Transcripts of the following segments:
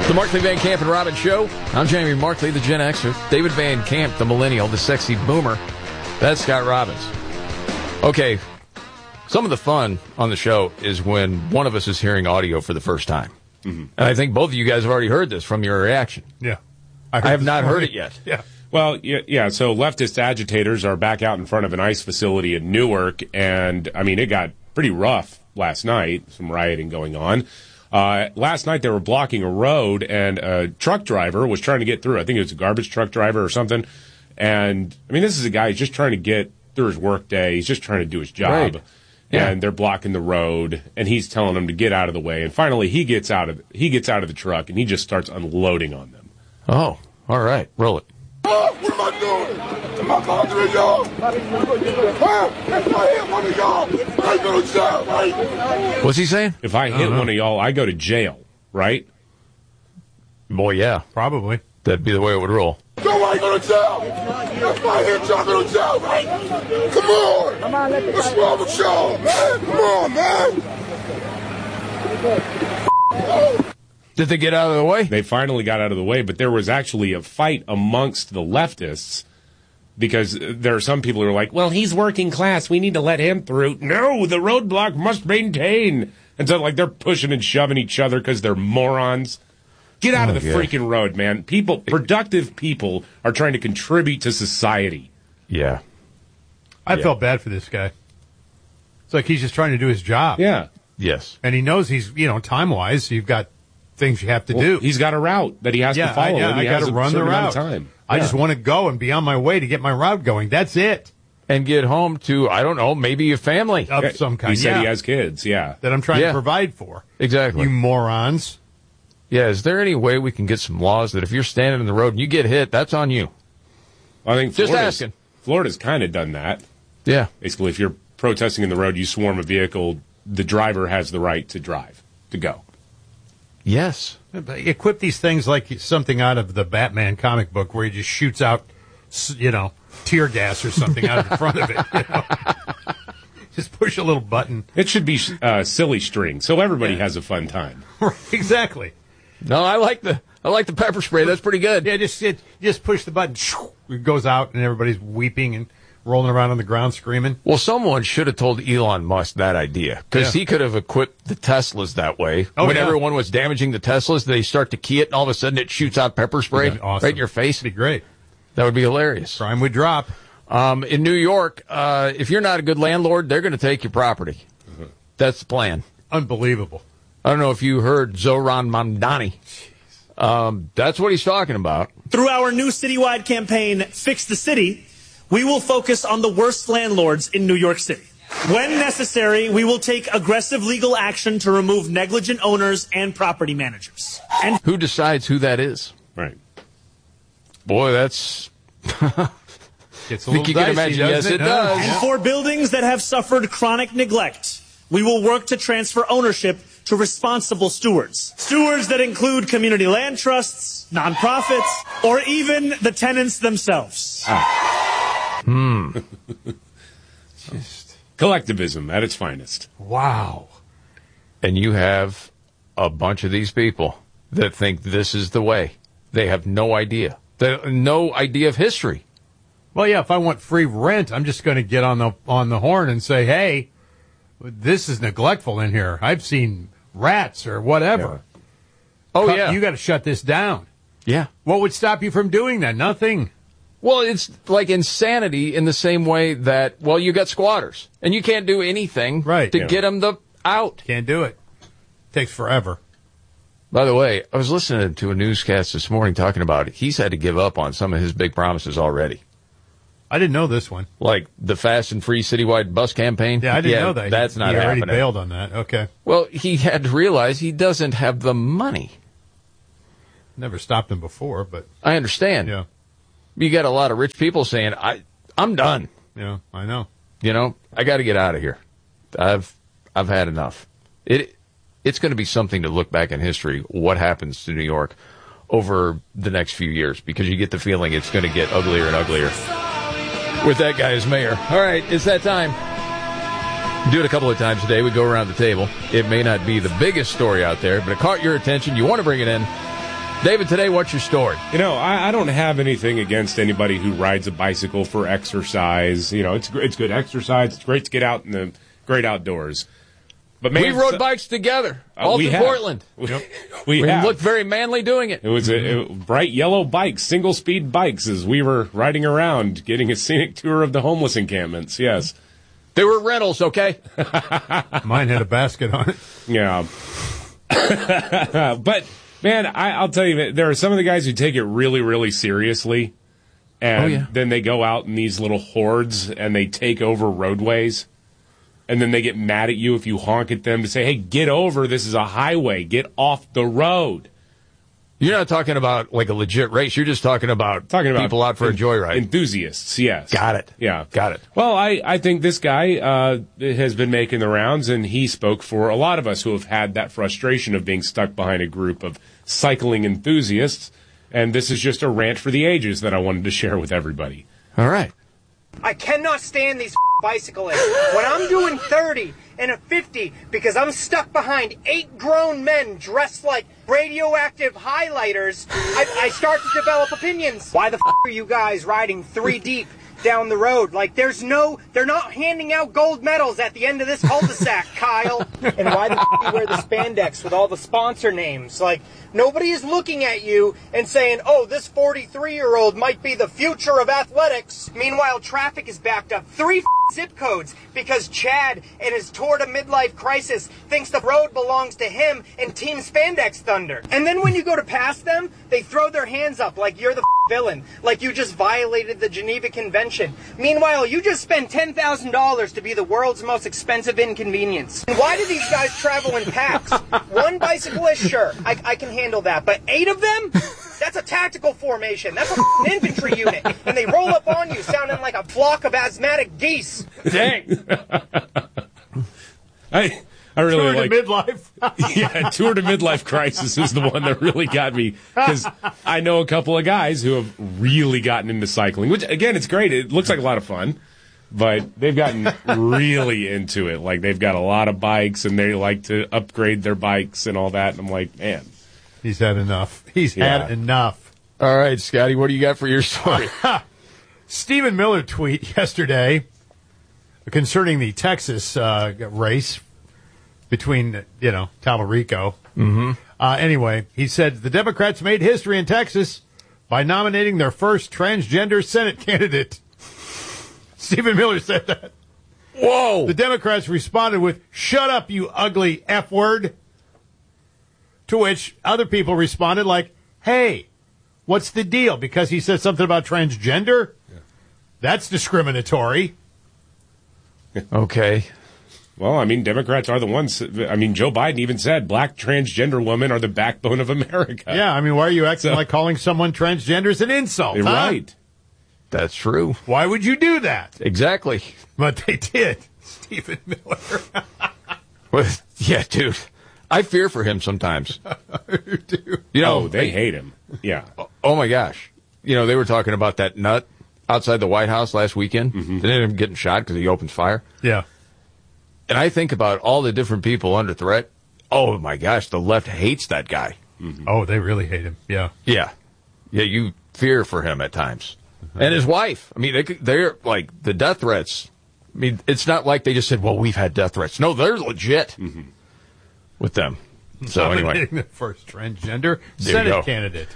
The Markley, Van Camp, and Robbins Show. I'm Jamie Markley, the Gen Xer. David Van Camp, the Millennial, the Sexy Boomer. That's Scott Robbins. Okay, some of the fun on the show is when one of us is hearing audio for the first time. Mm-hmm. And I think both of you guys have already heard this from your reaction. Yeah. I have not heard it yet. Yeah. Well, yeah, so leftist agitators are back out in front of an ICE facility in Newark, and, I mean, it got pretty rough last night, some rioting going on. Last night they were blocking a road, and a truck driver was trying to get through. I think it was a garbage truck driver or something. And, I mean, this is a guy who's just trying to get through his work day. He's just trying to do his job. Right. Yeah. And they're blocking the road, and he's telling them to get out of the way. And finally, he gets out of the truck, and he just starts unloading on them. Oh, all right. Roll it. What am I doing? Am I bothering y'all? If I hit one of y'all, I go to jail, right? What's he saying? If I hit one of y'all, I go to jail, right? Boy, yeah. Probably. That'd be the way it would roll. So I go to jail. If I hit y'all, I go to jail, right? Come on. What's wrong with y'all, man? Come on, man. Did they get out of the way? They finally got out of the way, but there was actually a fight amongst the leftists because there are some people who are like, well, he's working class. We need to let him through. No, the roadblock must maintain. And so, like, they're pushing and shoving each other because they're morons. Get out of the freaking road, man. Productive people are trying to contribute to society. Yeah. I felt bad for this guy. It's like he's just trying to do his job. Yeah. Yes. And he knows he's, time-wise, you've got things you have to do. He's got a route that he has to follow. I got to run the route. Time. I just want to go and be on my way to get my route going. That's it. And get home to, I don't know, maybe a family. Of some kind. He said he has kids, that I'm trying to provide for. Exactly. You morons. Yeah, is there any way we can get some laws that if you're standing in the road and you get hit, that's on you? I think just asking. Florida's kind of done that. Yeah. Basically, if you're protesting in the road, you swarm a vehicle, the driver has the right to drive, to go. Yes. Equip these things like something out of the Batman comic book where he just shoots out, tear gas or something out of the front of it. Just push a little button. It should be silly string, so everybody has a fun time. Exactly. No, I like the pepper spray. That's pretty good. Yeah, just push the button. It goes out, and everybody's weeping and rolling around on the ground screaming. Well, someone should have told Elon Musk that idea because he could have equipped the Teslas that way. When everyone was damaging the Teslas, they start to key it, and all of a sudden it shoots out pepper spray right in your face. That'd be great. That would be hilarious. Crime would drop. In New York, if you're not a good landlord, they're going to take your property. Mm-hmm. That's the plan. Unbelievable. I don't know if you heard Zoran Mamdani. That's what he's talking about. Through our new citywide campaign, Fix the City, we will focus on the worst landlords in New York City. When necessary, we will take aggressive legal action to remove negligent owners and property managers. And who decides who that is? Right. Boy, that's... It's a little dicey, imagine. Yes, it does. And for buildings that have suffered chronic neglect, we will work to transfer ownership to responsible stewards. Stewards that include community land trusts, nonprofits, or even the tenants themselves. Just collectivism at its finest. Wow. And you have a bunch of these people that think this is the way. They have no idea. No idea of history. Well, yeah, if I want free rent, I'm just going to get on the horn and say, hey, this is neglectful in here. I've seen rats or whatever. Yeah. Oh, yeah. You got to shut this down. Yeah. What would stop you from doing that? Nothing. Well, it's like insanity in the same way that, well, you got squatters, and you can't do anything to get them out. Can't do it. Takes forever. By the way, I was listening to a newscast this morning talking about he's had to give up on some of his big promises already. I didn't know this one. Like the fast and free citywide bus campaign? Yeah, I didn't know that. That's not happening. He already bailed on that. Okay. Well, he had to realize he doesn't have the money. Never stopped him before, but... I understand. Yeah. You got a lot of rich people saying, I'm done. Yeah, I know. You know, I got to get out of here. I've had enough. It's going to be something to look back in history, what happens to New York over the next few years, because you get the feeling it's going to get uglier and uglier with that guy as mayor. All right, it's that time. Do it a couple of times a day. We go around the table. It may not be the biggest story out there, but it caught your attention. You want to bring it in. David, today, what's your story? You know, I don't have anything against anybody who rides a bicycle for exercise. You know, it's good exercise. It's great to get out in the great outdoors. But man, we rode bikes together all through Portland. We looked very manly doing it. It was bright yellow bikes, single-speed bikes, as we were riding around, getting a scenic tour of the homeless encampments, yes. They were rentals, okay? Mine had a basket on it. Yeah. But, man, I'll tell you, there are some of the guys who take it really, really seriously, and then they go out in these little hordes, and they take over roadways. And then they get mad at you if you honk at them to say, hey, get over. This is a highway. Get off the road. You're not talking about like a legit race. You're just talking about people out for a joyride. Enthusiasts, yes. Got it. Yeah. Got it. Well, I think this guy has been making the rounds, and he spoke for a lot of us who have had that frustration of being stuck behind a group of cycling enthusiasts. And this is just a rant for the ages that I wanted to share with everybody. All right. I cannot stand these bicyclists. When I'm doing 30 and a 50 because I'm stuck behind 8 grown men dressed like radioactive highlighters, I start to develop opinions. Why the are you guys riding 3 deep down the road? Like, they're not handing out gold medals at the end of this cul-de-sac, Kyle. And why the you wear the spandex with all the sponsor names? Like, nobody is looking at you and saying, oh, this 43-year-old might be the future of athletics. Meanwhile, traffic is backed up 3 zip codes because Chad in his Tour to Midlife Crisis thinks the road belongs to him and Team Spandex Thunder. And then when you go to pass them, they throw their hands up like you're the villain, like you just violated the Geneva Convention. Meanwhile, you just spent $10,000 to be the world's most expensive inconvenience. And why do these guys travel in packs? One bicyclist, sure, I can handle that, but 8 of them? That's a tactical formation. That's an infantry unit. And they roll up on you sounding like a flock of asthmatic geese. Dang. I really like Tour to Midlife. Yeah, Tour to Midlife Crisis is the one that really got me, because I know a couple of guys who have really gotten into cycling, which, again, it's great. It looks like a lot of fun, but they've gotten really into it. Like, they've got a lot of bikes, and they like to upgrade their bikes and all that, and I'm like, man. He's had enough. He's had enough. All right, Scotty, what do you got for your story? Stephen Miller tweet yesterday concerning the Texas race between, Talarico. Mm-hmm. Anyway, he said the Democrats made history in Texas by nominating their first transgender Senate candidate. Stephen Miller said that. Whoa! The Democrats responded with, shut up, you ugly F word. To which other people responded like, hey, what's the deal? Because he said something about transgender? Yeah. That's discriminatory. Okay. Well, I mean, Democrats are the ones. I mean, Joe Biden even said black transgender women are the backbone of America. Yeah, I mean, why are you acting like calling someone transgender is an insult? Right. That's true. Why would you do that? Exactly. But they did. Stephen Miller. Well, yeah, dude. I fear for him sometimes. They hate him. Yeah. Oh, my gosh. They were talking about that nut outside the White House last weekend. Mm-hmm. They ended up getting shot because he opened fire. Yeah. And I think about all the different people under threat. Oh, my gosh. The left hates that guy. Mm-hmm. Oh, they really hate him. Yeah. Yeah. Yeah, you fear for him at times. Mm-hmm. And his wife. I mean, they're like the death threats. I mean, it's not like they just said, well, we've had death threats. No, they're legit. Mm-hmm. With them. So anyway. The first transgender Senate candidate.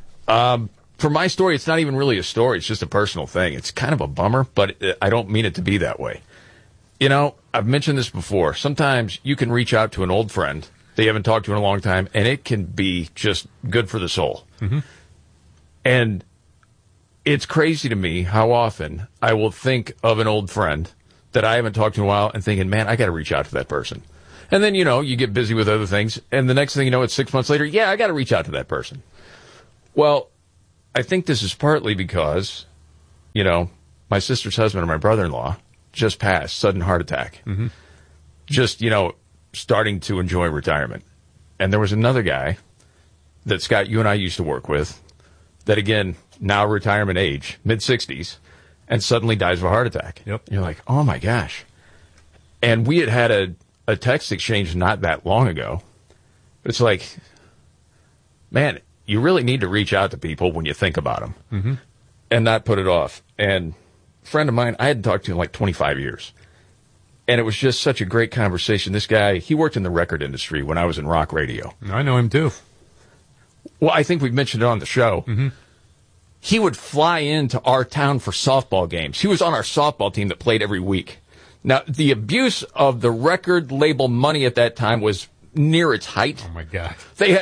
For my story, it's not even really a story. It's just a personal thing. It's kind of a bummer, but I don't mean it to be that way. I've mentioned this before. Sometimes you can reach out to an old friend that you haven't talked to in a long time, and it can be just good for the soul. Mm-hmm. And it's crazy to me how often I will think of an old friend that I haven't talked to in a while and thinking, man, I got to reach out to that person. And then, you get busy with other things, and the next thing you know, it's 6 months later, I got to reach out to that person. Well, I think this is partly because, my sister's husband and my brother-in-law just passed, sudden heart attack. Mm-hmm. Just, starting to enjoy retirement. And there was another guy that, Scott, you and I used to work with, that, again, now retirement age, mid-60s, and suddenly dies of a heart attack. Yep. You're like, oh, my gosh. And we had a text exchange not that long ago. It's like, man, you really need to reach out to people when you think about them and not put it off. And a friend of mine, I hadn't talked to in like 25 years. And it was just such a great conversation. This guy, he worked in the record industry when I was in rock radio. I know him too. Well, I think we've mentioned it on the show. He would fly into our town for softball games. He was on our softball team that played every week. Now, the abuse of the record label money at that time was near its height. Oh my God.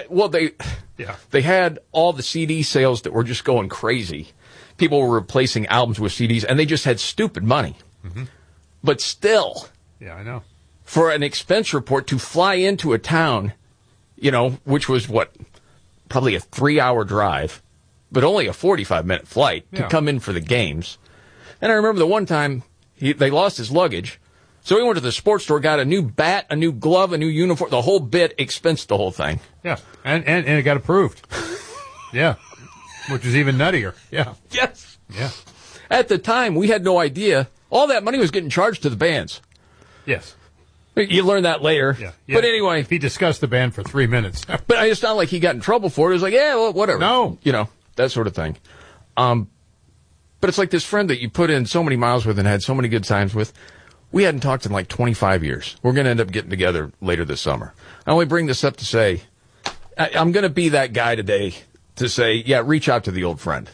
They had all the CD sales that were just going crazy. People were replacing albums with CDs, and they just had stupid money. But still, yeah, I know. For an expense report to fly into a town, which was probably a 3-hour drive, but only a 45-minute flight to come in for the games. And I remember the one time they lost his luggage. So he went to the sports store, got a new bat, a new glove, a new uniform, the whole bit, expensed the whole thing. Yeah, and it got approved. Yeah, which is even nuttier. Yeah. Yes. Yeah. At the time, we had no idea. All that money was getting charged to the bands. Yes. You learn that later. Yeah. But anyway. If he discussed the band for 3 minutes. But it's not like he got in trouble for it. It was like, yeah, well, whatever. No. That sort of thing. But it's like this friend that you put in so many miles with and had so many good times with. We hadn't talked in like 25 years. We're going to end up getting together later this summer. I only bring this up to say, I'm going to be that guy today to say, yeah, reach out to the old friend.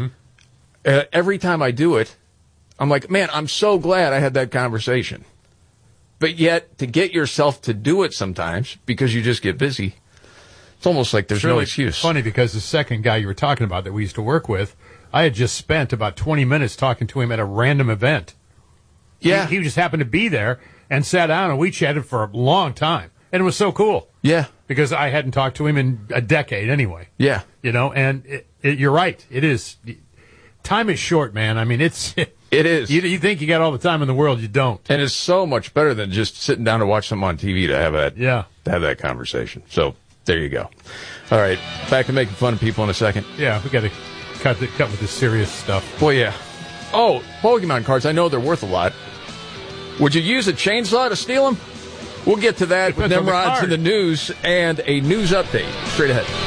Every time I do it, I'm like, man, I'm so glad I had that conversation. But yet, to get yourself to do it sometimes, because you just get busy, it's almost like there's no excuse. It's funny because the second guy you were talking about that we used to work with, I had just spent about 20 minutes talking to him at a random event. Yeah. He just happened to be there and sat down, and we chatted for a long time. And it was so cool. Yeah. Because I hadn't talked to him in a decade anyway. Yeah. And you're right. It is. Time is short, man. I mean, it is. You think you got all the time in the world, you don't. And it's so much better than just sitting down to watch something on TV to have that conversation. So there you go. All right, back to making fun of people in a second. Yeah, we got to cut with this serious stuff. Boy, yeah. Oh, Pokemon cards. I know they're worth a lot. Would you use a chainsaw to steal them? We'll get to that with Nimrods in the news and a news update straight ahead.